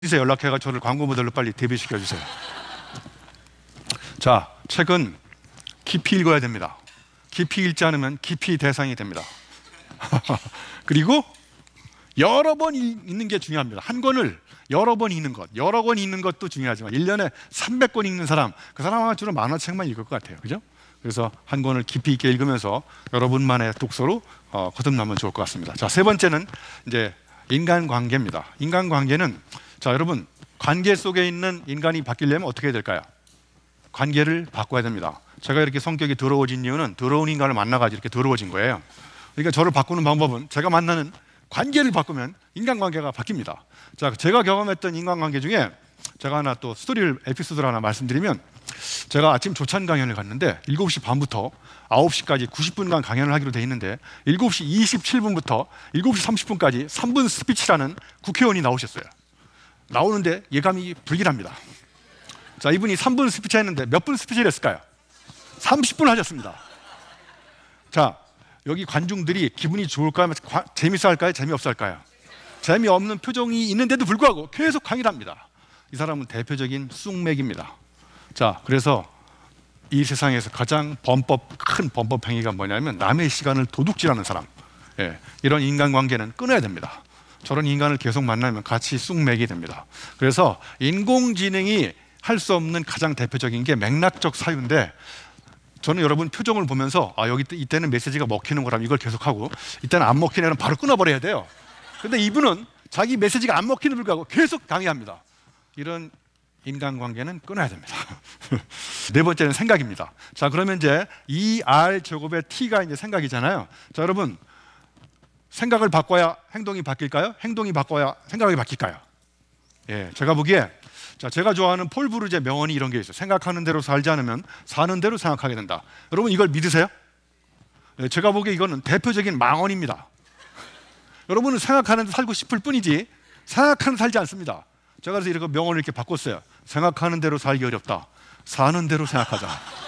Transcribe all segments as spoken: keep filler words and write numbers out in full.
이제 연락해가 저를 광고 모델로 빨리 데뷔시켜 주세요. 자, 책은 깊이 읽어야 됩니다. 깊이 읽지 않으면 깊이 대상이 됩니다. 그리고 여러 번 읽는 게 중요합니다. 한 권을 여러 번 읽는 것, 여러 권 읽는 것도 중요하지만 일 년에 삼백 권 읽는 사람, 그 사람은 주로 만화책만 읽을 것 같아요. 그죠? 그래서 한 권을 깊이 있게 읽으면서 여러분만의 독서로 어, 거듭나면 좋을 것 같습니다. 자, 세 번째는 이제 인간관계입니다. 인간관계는, 자, 여러분, 관계 속에 있는 인간이 바뀌려면 어떻게 해야 될까요? 관계를 바꿔야 됩니다. 제가 이렇게 성격이 더러워진 이유는 더러운 인간을 만나가지고 이렇게 더러워진 거예요. 그러니까 저를 바꾸는 방법은 제가 만나는 관계를 바꾸면 인간관계가 바뀝니다. 자, 제가 경험했던 인간관계 중에 제가 하나 또 스토리를, 에피소드를 하나 말씀드리면, 제가 아침 조찬 강연을 갔는데 일곱 시 반부터 아홉 시까지 구십 분간 강연을 하기로 돼 있는데 일곱 시 이십칠 분부터 일곱 시 삼십 분까지 삼 분 스피치라는 국회의원이 나오셨어요. 나오는데 예감이 불길합니다. 자, 이분이 삼 분 스피치 했는데 몇 분 스피치를 했을까요? 삼십 분 하셨습니다. 자, 여기 관중들이 기분이 좋을까요? 재밌어 할까요? 재미없어 할까요? 재미없는 표정이 있는데도 불구하고 계속 강의를 합니다. 이 사람은 대표적인 쑥맥입니다. 자, 그래서 이 세상에서 가장 범법, 큰 범법 행위가 뭐냐면 남의 시간을 도둑질하는 사람. 예, 이런 인간관계는 끊어야 됩니다. 저런 인간을 계속 만나면 같이 쑥맥이 됩니다. 그래서 인공지능이 할 수 없는 가장 대표적인 게 맥락적 사유인데, 저는 여러분 표정을 보면서 아, 여기 이때는 메시지가 먹히는 거라면 이걸 계속하고, 이때는 안 먹히는 거라면 바로 끊어버려야 돼요. 근데 이분은 자기 메시지가 안 먹히는 불구하고 계속 강의합니다. 이런 인간관계는 끊어야 됩니다. 네 번째는 생각입니다. 자, 그러면 이제 이 알 제곱의 T가 이제 생각이잖아요. 자, 여러분, 생각을 바꿔야 행동이 바뀔까요? 행동이 바꿔야 생각이 바뀔까요? 예, 제가 보기에, 자, 제가 좋아하는 폴 브루제 명언이 이런 게 있어요. 생각하는 대로 살지 않으면 사는 대로 생각하게 된다. 여러분, 이걸 믿으세요? 예, 제가 보기에 이거는 대표적인 망언입니다. 여러분은 생각하는 대로 살고 싶을 뿐이지 생각하는 대로 살지 않습니다. 제가 그래서 이렇게 명언을 이렇게 바꿨어요. 생각하는 대로 살기 어렵다. 사는 대로 생각하자.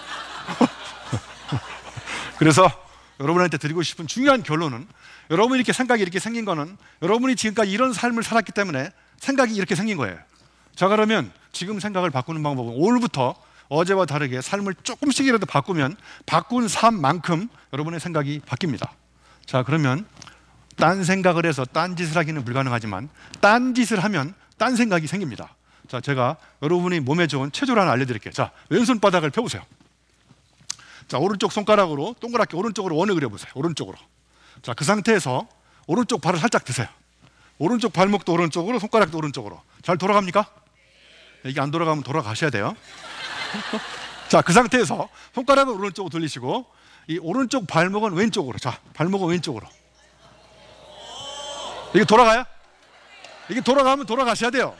그래서 여러분한테 드리고 싶은 중요한 결론은, 여러분이 이렇게 생각이 이렇게 생긴 거는 여러분이 지금까지 이런 삶을 살았기 때문에 생각이 이렇게 생긴 거예요. 자, 그러면 지금 생각을 바꾸는 방법은 오늘부터 어제와 다르게 삶을 조금씩이라도 바꾸면 바꾼 삶만큼 여러분의 생각이 바뀝니다. 자, 그러면 딴 생각을 해서 딴 짓을 하기는 불가능하지만 딴 짓을 하면 딴 생각이 생깁니다. 자, 제가 여러분이 몸에 좋은 체조를 하나 알려드릴게요. 자, 왼손 바닥을 펴보세요. 자, 오른쪽 손가락으로 동그랗게 오른쪽으로 원을 그려보세요. 오른쪽으로. 자, 그 상태에서 오른쪽 발을 살짝 드세요. 오른쪽 발목도 오른쪽으로, 손가락도 오른쪽으로. 잘 돌아갑니까? 이게 안 돌아가면 돌아가셔야 돼요. 자, 그 상태에서 손가락을 오른쪽으로 돌리시고 이 오른쪽 발목은 왼쪽으로. 자, 발목은 왼쪽으로. 이게 돌아가요? 이게 돌아가면 돌아가셔야 돼요.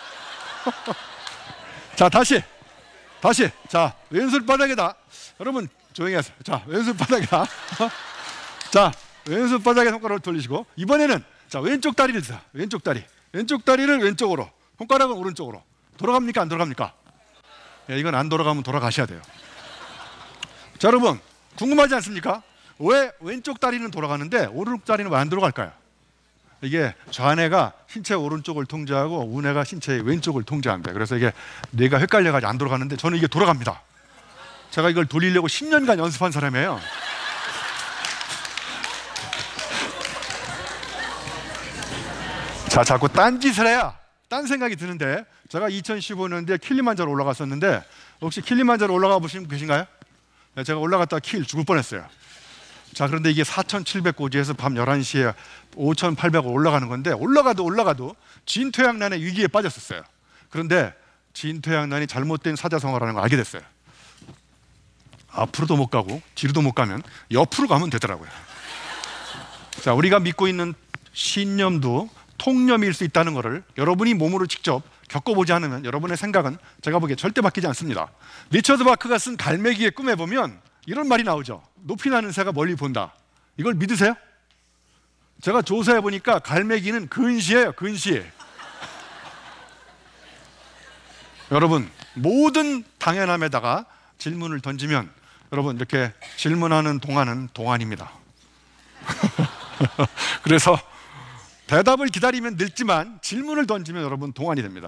자, 다시 다시. 자, 왼손 바닥에다, 여러분 조용히 하세요. 자, 왼손 바닥에다 자, 왼손 바닥에 손가락을 돌리시고 이번에는, 자, 왼쪽 다리를 드세요. 왼쪽 다리 왼쪽 다리를 왼쪽으로, 손가락은 오른쪽으로. 돌아갑니까? 안 돌아갑니까? 예, 이건 안 돌아가면 돌아가셔야 돼요. 자, 여러분 궁금하지 않습니까? 왜 왼쪽 다리는 돌아가는데 오른쪽 다리는 왜 안 돌아갈까요? 이게 좌뇌가 신체 오른쪽을 통제하고 우뇌가 신체의 왼쪽을 통제합니다. 그래서 이게 뇌가 헷갈려가지고 안 돌아가는데 저는 이게 돌아갑니다. 제가 이걸 돌리려고 십 년간 연습한 사람이에요. 자, 자꾸 딴짓을 해야 딴 생각이 드는데, 제가 이천십오 년도에 킬리만자로 올라갔었는데 혹시 킬리만자로 올라가 보신 분 계신가요? 네, 제가 올라갔다가 킬 죽을 뻔했어요. 자, 그런데 이게 사천칠백 고지에서 밤 열한 시에 오천팔백 올라가는 건데, 올라가도 올라가도 진퇴양난의 위기에 빠졌었어요. 그런데 진퇴양난이 잘못된 사자성어라는 걸 알게 됐어요. 앞으로도 못 가고 뒤로도 못 가면 옆으로 가면 되더라고요. 자, 우리가 믿고 있는 신념도 통념일 수 있다는 것을 여러분이 몸으로 직접 겪어보지 않으면 여러분의 생각은 제가 보기에 절대 바뀌지 않습니다. 리처드 바크가 쓴 갈매기의 꿈에 보면 이런 말이 나오죠. 높이 나는 새가 멀리 본다. 이걸 믿으세요? 제가 조사해 보니까 갈매기는 근시예요. 근시. 여러분, 모든 당연함에다가 질문을 던지면 여러분 이렇게 질문하는 동안은 동안입니다. 그래서 대답을 기다리면 늙지만 질문을 던지면 여러분 동안이 됩니다.